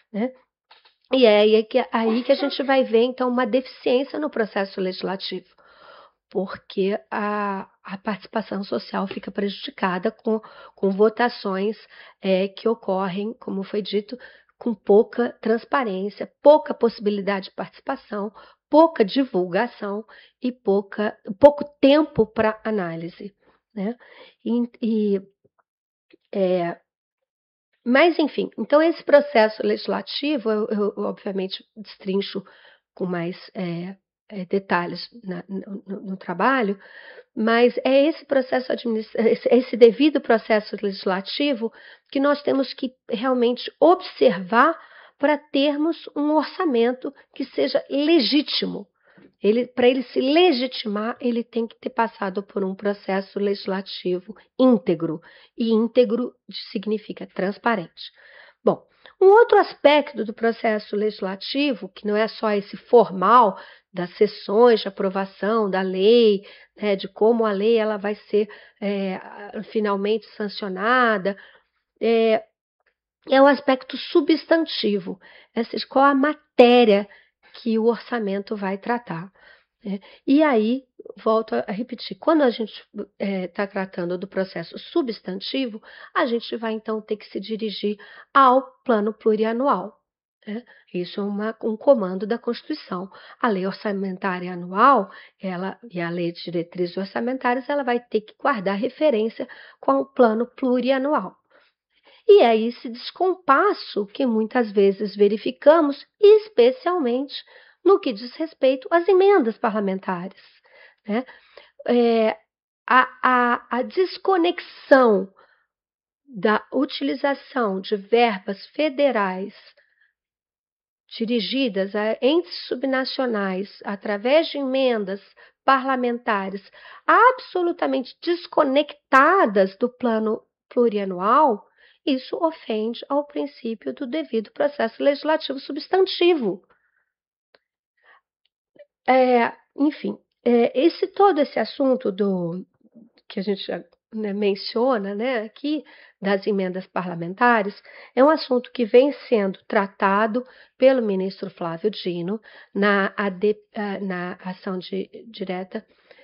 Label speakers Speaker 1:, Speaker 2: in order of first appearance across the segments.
Speaker 1: né? E é aí que a gente vai ver, então, uma deficiência no processo legislativo, porque a participação social fica prejudicada com votações que ocorrem, como foi dito, com pouca transparência, pouca possibilidade de participação, pouca divulgação e pouco tempo para análise, né? Mas, enfim, então esse processo legislativo, eu obviamente destrincho com mais detalhes no trabalho, mas é esse processo esse devido processo legislativo que nós temos que realmente observar para termos um orçamento que seja legítimo. Para ele se legitimar, ele tem que ter passado por um processo legislativo íntegro, e íntegro significa transparente. Bom, um outro aspecto do processo legislativo, que não é só esse formal das sessões de aprovação da lei, né, de como a lei ela vai ser finalmente sancionada, é o aspecto substantivo, qual a matéria que o orçamento vai tratar. E aí, volto a repetir, quando a gente está tratando do processo substantivo, a gente vai então ter que se dirigir ao plano plurianual. Né? Isso é um comando da Constituição. A lei orçamentária anual e a lei de diretrizes orçamentárias, ela vai ter que guardar referência com o plano plurianual. E é esse descompasso que muitas vezes verificamos, especialmente no que diz respeito às emendas parlamentares. Né? A desconexão da utilização de verbas federais dirigidas a entes subnacionais através de emendas parlamentares absolutamente desconectadas do plano plurianual, isso ofende ao princípio do devido processo legislativo substantivo. Enfim, todo esse assunto que a gente menciona, né, aqui, das emendas parlamentares, é um assunto que vem sendo tratado pelo ministro Flávio Dino na ação direta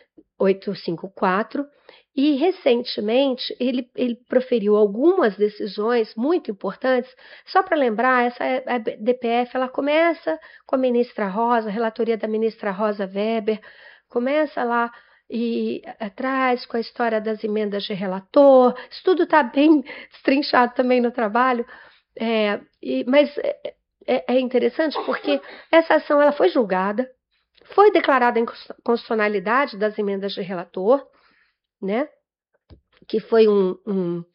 Speaker 1: 854, e recentemente ele proferiu algumas decisões muito importantes. Só para lembrar, a DPF ela começa com a ministra Rosa, a relatoria da ministra Rosa Weber, começa lá e atrás com a história das emendas de relator. Isso tudo está bem destrinchado também no trabalho, mas é interessante porque essa ação ela foi julgada, foi declarada a inconstitucionalidade das emendas de relator, né? Que foi um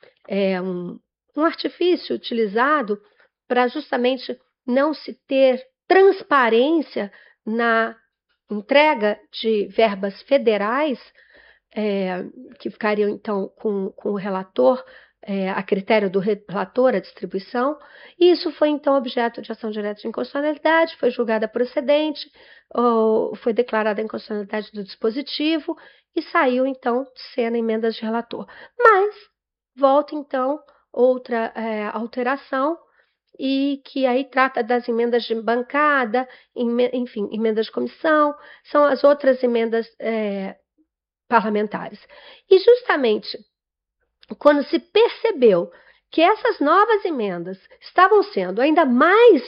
Speaker 1: artifício utilizado para justamente não se ter transparência na entrega de verbas federais, que ficariam então com o relator, a critério do relator, a distribuição, e isso foi então objeto de ação direta de inconstitucionalidade, foi julgada procedente, foi declarada a inconstitucionalidade do dispositivo e saiu então de cena emendas de relator. Mas volta então outra alteração, e que aí trata das emendas de bancada, enfim, emendas de comissão, são as outras emendas parlamentares. E justamente quando se percebeu que essas novas emendas estavam sendo ainda mais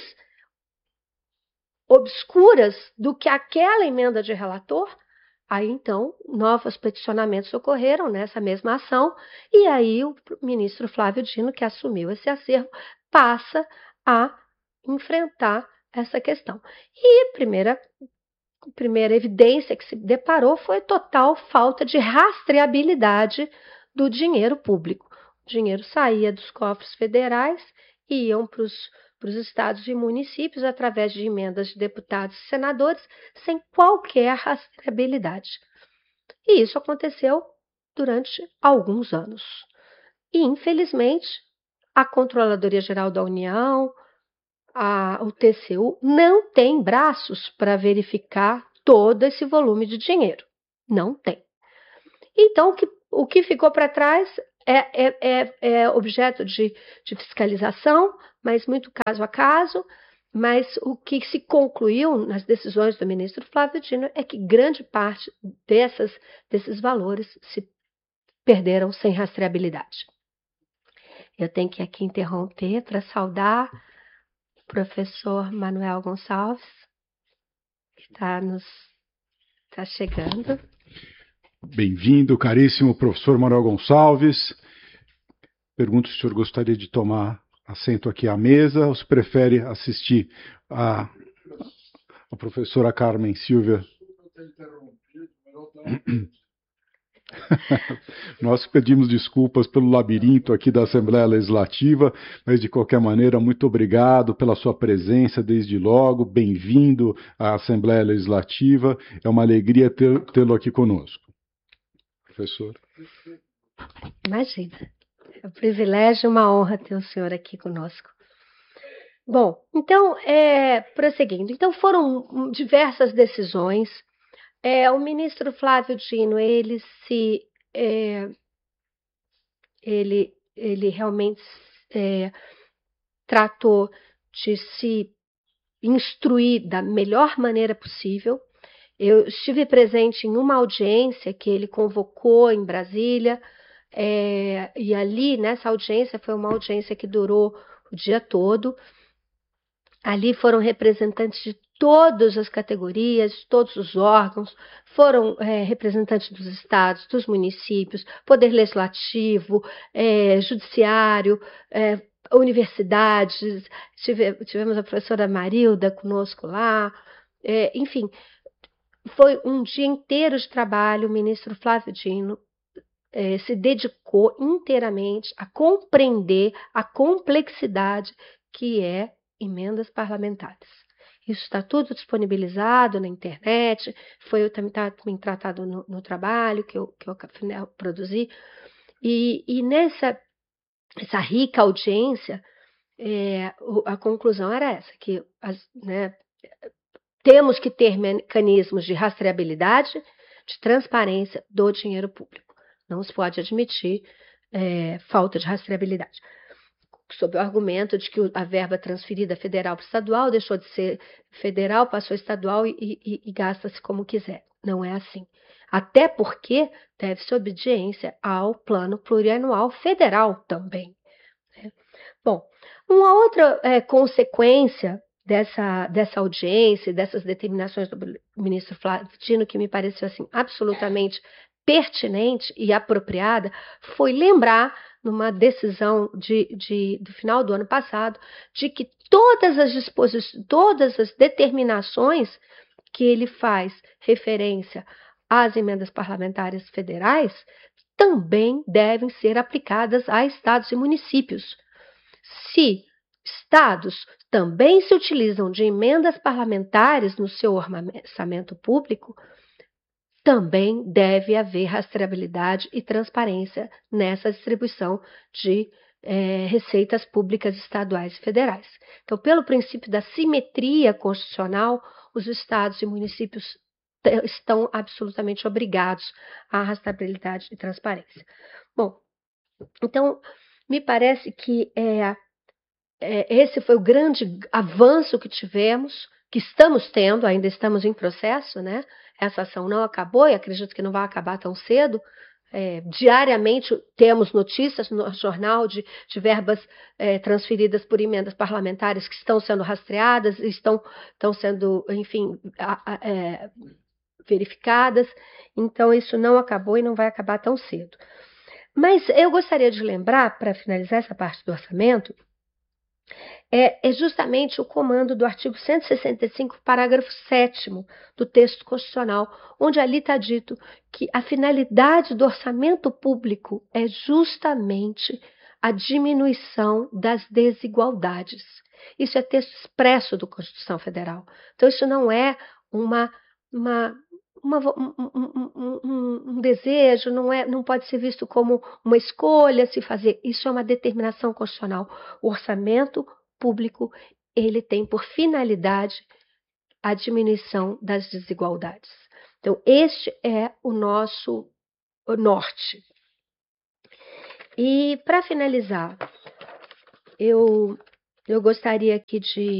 Speaker 1: obscuras do que aquela emenda de relator, aí então novos peticionamentos ocorreram nessa mesma ação, e aí o ministro Flávio Dino, que assumiu esse acervo, passa a enfrentar essa questão. E a primeira evidência que se deparou foi total falta de rastreabilidade do dinheiro público. O dinheiro saía dos cofres federais e iam para os estados e municípios através de emendas de deputados e senadores sem qualquer rastreabilidade. E isso aconteceu durante alguns anos. E, infelizmente, a Controladoria Geral da União, o TCU, não tem braços para verificar todo esse volume de dinheiro. Não tem. Então, o que ficou para trás é objeto de fiscalização, mas muito caso a caso. Mas o que se concluiu nas decisões do ministro Flávio Dino é que grande parte desses valores se perderam sem rastreabilidade. Eu tenho que aqui interromper para saudar o professor Manuel Gonçalves, que está chegando.
Speaker 2: Bem-vindo, caríssimo professor Manuel Gonçalves. Pergunto se o senhor gostaria de tomar assento aqui à mesa ou se prefere assistir a professora Carmen Silvia. Nós pedimos desculpas pelo labirinto aqui da Assembleia Legislativa, mas de qualquer maneira, muito obrigado pela sua presença desde logo. Bem-vindo à Assembleia Legislativa. É uma alegria tê-lo aqui conosco. Professor.
Speaker 1: Imagina. É um privilégio e uma honra ter o senhor aqui conosco. Bom, então, prosseguindo. Então, foram diversas decisões. O ministro Flávio Dino, ele realmente tratou de se instruir da melhor maneira possível. Eu estive presente em uma audiência que ele convocou em Brasília, e ali, nessa audiência, foi uma audiência que durou o dia todo. Ali foram representantes de todas as categorias, todos os órgãos, foram representantes dos estados, dos municípios, poder legislativo, judiciário, universidades, tivemos a professora Marilda conosco lá, enfim, foi um dia inteiro de trabalho. O ministro Flávio Dino se dedicou inteiramente a compreender a complexidade que é emendas parlamentares. Isso está tudo disponibilizado na internet, foi também tratado no trabalho que eu produzi, e nessa rica audiência, a conclusão era essa, que temos que ter mecanismos de rastreabilidade, de transparência do dinheiro público. Não se pode admitir falta de rastreabilidade, sob o argumento de que a verba transferida federal para estadual deixou de ser federal, passou estadual e gasta-se como quiser. Não é assim. Até porque deve-se obediência ao plano plurianual federal também. Bom, uma outra consequência dessa audiência, dessas determinações do ministro Flávio Dino, que me pareceu assim absolutamente pertinente e apropriada, foi lembrar, numa decisão do final do ano passado, de que todas as determinações que ele faz referência às emendas parlamentares federais também devem ser aplicadas a estados e municípios. Se estados também se utilizam de emendas parlamentares no seu orçamento público, também deve haver rastreabilidade e transparência nessa distribuição de receitas públicas estaduais e federais. Então, pelo princípio da simetria constitucional, os estados e municípios estão absolutamente obrigados à rastreabilidade e transparência. Bom, então, me parece que esse foi o grande avanço que tivemos, que estamos tendo, ainda estamos em processo, né? Essa ação não acabou e acredito que não vai acabar tão cedo. Diariamente temos notícias no jornal de verbas transferidas por emendas parlamentares que estão sendo rastreadas, estão sendo, enfim, verificadas. Então, isso não acabou e não vai acabar tão cedo. Mas eu gostaria de lembrar, para finalizar essa parte do orçamento, é justamente o comando do artigo 165, parágrafo 7º do texto constitucional, onde ali está dito que a finalidade do orçamento público é justamente a diminuição das desigualdades. Isso é texto expresso da Constituição Federal. Então, isso não é um desejo, não pode ser visto como uma escolha a se fazer. Isso é uma determinação constitucional. O orçamento público, ele tem por finalidade a diminuição das desigualdades. Então, este é o nosso norte. E, para finalizar, eu eu gostaria aqui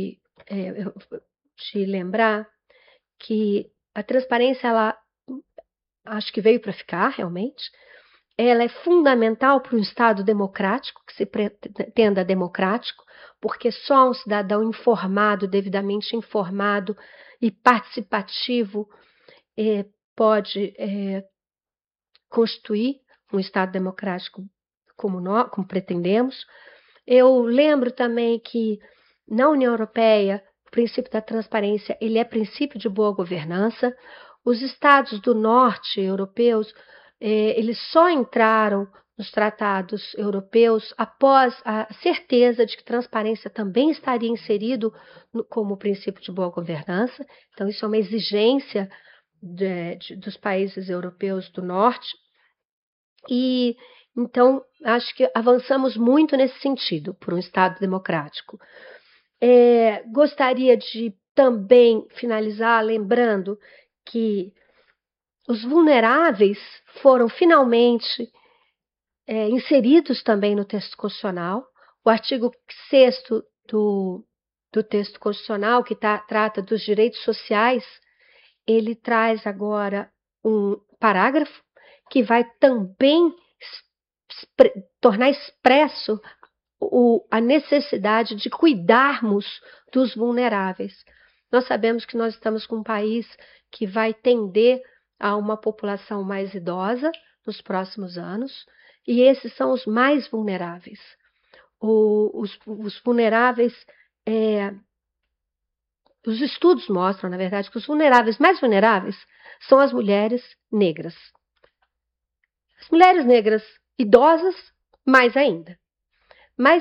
Speaker 1: de lembrar que a transparência, ela acho que veio para ficar realmente. Ela é fundamental para um Estado democrático, que se pretenda democrático, porque só um cidadão informado, devidamente informado e participativo pode constituir um Estado democrático como pretendemos. Eu lembro também que na União Europeia o princípio da transparência ele é princípio de boa governança. Os estados do norte europeus eles só entraram nos tratados europeus após a certeza de que transparência também estaria inserido como princípio de boa governança. Então, isso é uma exigência dos países europeus do norte. E então acho que avançamos muito nesse sentido por um Estado democrático. Gostaria de também finalizar lembrando que os vulneráveis foram finalmente inseridos também no texto constitucional. O artigo 6º do texto constitucional, que trata dos direitos sociais, ele traz agora um parágrafo que vai também tornar expresso a necessidade de cuidarmos dos vulneráveis. Nós sabemos que nós estamos com um país que vai tender a uma população mais idosa nos próximos anos, e esses são os mais vulneráveis. Os vulneráveis, os estudos mostram, na verdade, que os mais vulneráveis são as mulheres negras. As mulheres negras idosas, mais ainda. Mas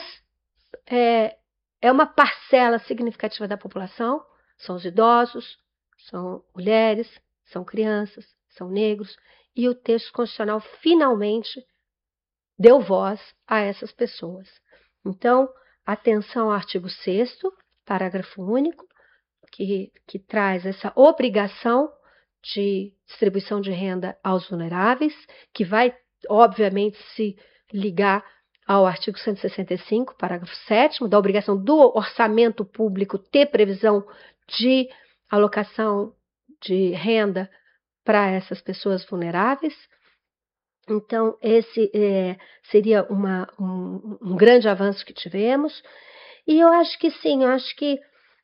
Speaker 1: é uma parcela significativa da população, são os idosos, são mulheres, são crianças, são negros, e o texto constitucional finalmente deu voz a essas pessoas. Então, atenção ao artigo 6º, parágrafo único, que traz essa obrigação de distribuição de renda aos vulneráveis, que vai, obviamente, se ligar ao artigo 165, parágrafo 7º, da obrigação do orçamento público ter previsão de alocação de renda para essas pessoas vulneráveis. Então, esse seria um grande avanço que tivemos. E eu acho que sim, eu acho que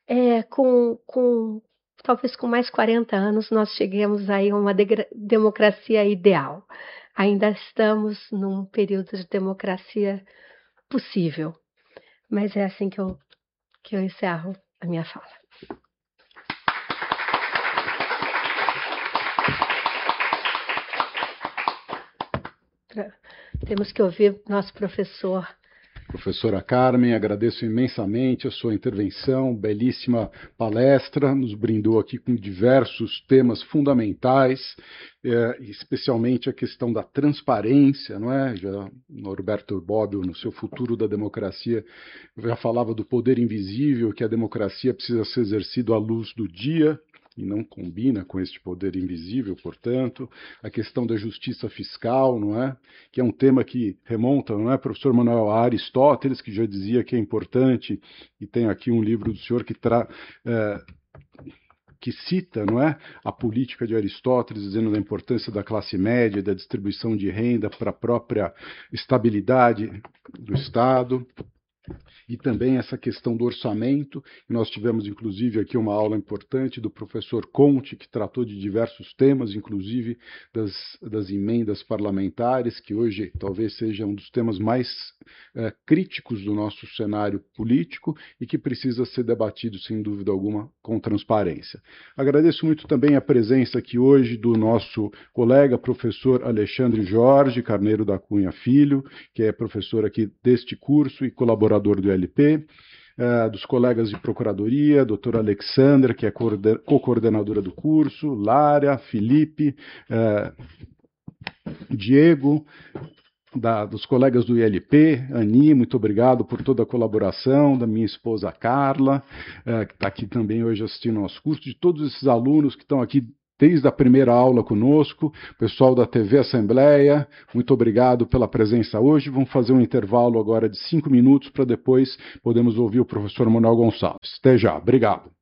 Speaker 1: talvez com mais 40 anos nós cheguemos aí a uma democracia ideal. Ainda estamos num período de democracia possível. Mas é assim que eu encerro a minha fala. Temos que ouvir nosso professor.
Speaker 2: Professora Carmen, agradeço imensamente a sua intervenção, belíssima palestra, nos brindou aqui com diversos temas fundamentais, especialmente a questão da transparência, não é? Já Norberto Bobbio, no seu Futuro da Democracia, já falava do poder invisível, que a democracia precisa ser exercida à luz do dia, e não combina com este poder invisível, portanto, a questão da justiça fiscal, não é? Que é um tema que remonta, não é, professor Manuel, a Aristóteles, que já dizia que é importante, e tem aqui um livro do senhor que cita, não é, a política de Aristóteles, dizendo da importância da classe média, da distribuição de renda para a própria estabilidade do Estado. E também essa questão do orçamento. Nós tivemos, inclusive, aqui uma aula importante do professor Conte, que tratou de diversos temas, inclusive das emendas parlamentares, que hoje talvez seja um dos temas mais críticos do nosso cenário político e que precisa ser debatido, sem dúvida alguma, com transparência. Agradeço muito também a presença aqui hoje do nosso colega, professor Alexandre Jorge Carneiro da Cunha Filho, que é professor aqui deste curso e colaborador do LP, dos colegas de procuradoria, doutora Alexandra, que é co-coordenadora do curso, Lara, Felipe, Diego, dos colegas do ILP, Ani, muito obrigado por toda a colaboração, da minha esposa Carla, que está aqui também hoje assistindo ao nosso curso, de todos esses alunos que estão aqui desde a primeira aula conosco. Pessoal da TV Assembleia, muito obrigado pela presença hoje. Vamos fazer um intervalo agora de 5 minutos para depois podermos ouvir o professor Manuel Gonçalves. Até já, obrigado.